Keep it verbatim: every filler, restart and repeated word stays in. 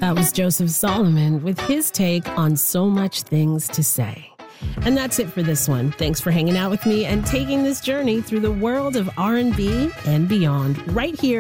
That was Joseph Solomon with his take on So Much Things to Say. And that's it for this one. Thanks for hanging out with me and taking this journey through the world of R and B and beyond right here